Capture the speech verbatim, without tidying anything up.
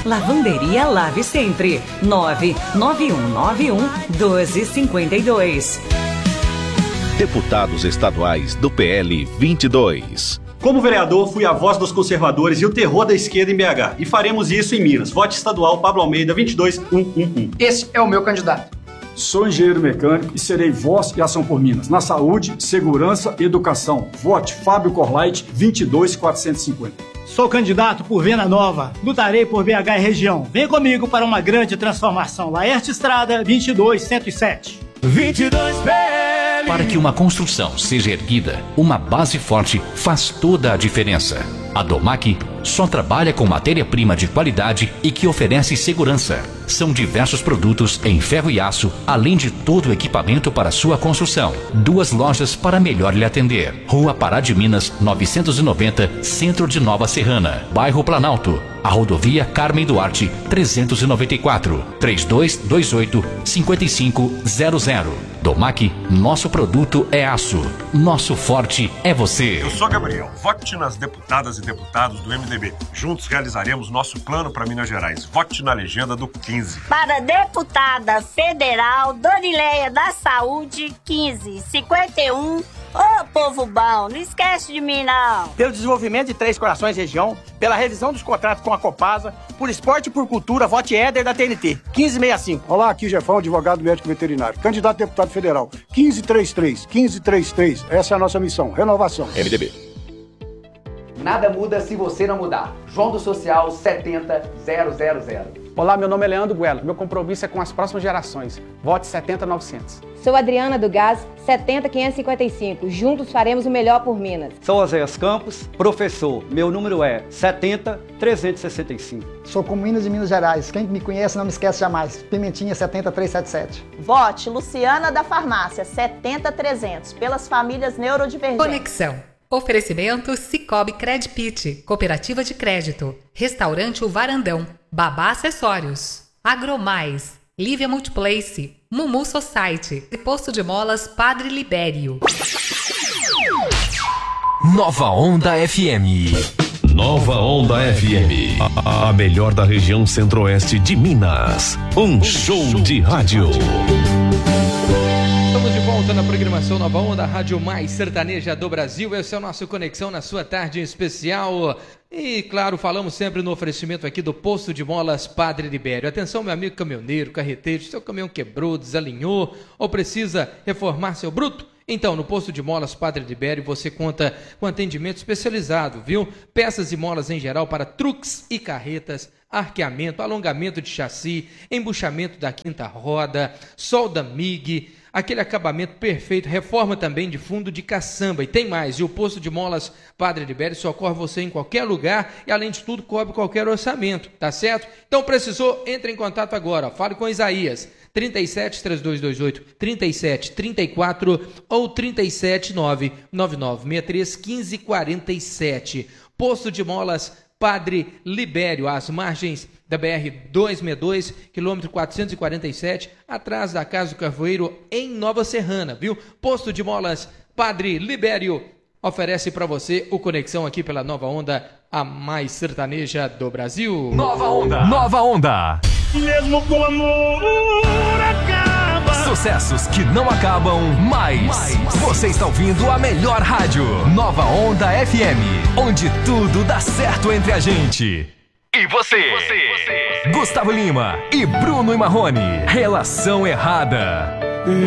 Lavanderia Lave Sempre. nove nove um nove um dois cinco dois. Deputados estaduais do P L vinte e dois. Como vereador, fui a voz dos conservadores e o terror da esquerda em B H. E faremos isso em Minas. Vote estadual Pablo Almeida vinte e dois mil cento e onze. Esse é o meu candidato. Sou engenheiro mecânico e serei voz e ação por Minas. Na saúde, segurança e educação. Vote Fábio Corlait vinte e dois mil quatrocentos e cinquenta. Sou candidato por Venda Nova. Lutarei por B H e região. Vem comigo para uma grande transformação. Laerte Estrada vinte e dois mil cento e sete. vinte e dois P L. Para que uma construção seja erguida, uma base forte faz toda a diferença. A Domac só trabalha com matéria-prima de qualidade e que oferece segurança. São diversos produtos em ferro e aço, além de todo o equipamento para sua construção. Duas lojas para melhor lhe atender. Rua Pará de Minas, novecentos e noventa, Centro de Nova Serrana. Bairro Planalto. A rodovia Carmen Duarte, trezentos e noventa e quatro, trinta e dois vinte e oito, cinquenta e cinco zero zero. Domac, nosso produto é aço. Nosso forte é você. Eu sou Gabriel. Vote nas deputadas e deputados do M D B. Juntos realizaremos nosso plano para Minas Gerais. Vote na legenda do quinze. Para deputada federal, Dorileia da Saúde, quinze cinquenta e um. Ô, povo bom, não esquece de mim, não. Pelo desenvolvimento de Três Corações região, pela revisão dos contratos com a Copasa, por esporte e por cultura, vote Éder da T N T, quinze sessenta e cinco. Olá, aqui Jefão, advogado médico veterinário, candidato a deputado federal, quinze trinta e três, quinze trinta e três. Essa é a nossa missão, renovação. M D B. Nada muda se você não mudar. João do Social setenta zero zero zero. Olá, meu nome é Leandro Guela. Meu compromisso é com as próximas gerações. Vote setenta novecentos. Sou Adriana do Gás, setenta quinhentos e cinquenta e cinco. Juntos faremos o melhor por Minas. Sou Oséias Campos, professor. Meu número é setenta trezentos e sessenta e cinco. Sou com Minas de Minas Gerais. Quem me conhece não me esquece jamais. Pimentinha setenta trezentos e setenta e sete. Vote Luciana da Farmácia, setenta trezentos. Pelas famílias neurodivergentes. Conexão. Oferecimento Cicobi Credpit, Cooperativa de Crédito, Restaurante O Varandão, Babá Acessórios, Agromais, Lívia Multiplace, Mumu Society e Posto de Molas Padre Libério. Nova Onda F M. Nova Onda F M. A, a melhor da região centro-oeste de Minas. Um show de rádio. Estamos de volta na programação Nova Onda, a rádio mais sertaneja do Brasil. Esse é o nosso Conexão na sua tarde especial. E, claro, falamos sempre no oferecimento aqui do Posto de Molas Padre Libério. Atenção, meu amigo caminhoneiro, carreteiro, seu caminhão quebrou, desalinhou ou precisa reformar seu bruto? Então, no Posto de Molas Padre Libério você conta com atendimento especializado, viu? Peças e molas em geral para truques e carretas, arqueamento, alongamento de chassi, embuchamento da quinta roda, solda M I G, aquele acabamento perfeito, reforma também de fundo de caçamba. E tem mais, e o Posto de Molas Padre Libério socorre você em qualquer lugar e, além de tudo, cobre qualquer orçamento, tá certo? Então, precisou? Entre em contato agora, fale com Isaías, trinta e sete, três dois dois oito, trinta e sete, trinta e quatro ou trinta e sete, nove nove nove seis três, quinze quarenta e sete. Posto de Molas Padre Libério, às margens da B R duzentos e sessenta e dois, quilômetro quatrocentos e quarenta e sete, atrás da Casa do Carvoeiro, em Nova Serrana, viu? Posto de Molas Padre Libério oferece para você o Conexão aqui pela Nova Onda, a mais sertaneja do Brasil. Nova Onda. Nova Onda. Mesmo com o amor acaba. Sucessos que não acabam mais. mais. Você está ouvindo a melhor rádio, Nova Onda F M, onde tudo dá certo entre a gente. E você? E você? Gustavo Lima e Bruno e Marrone. Relação Errada.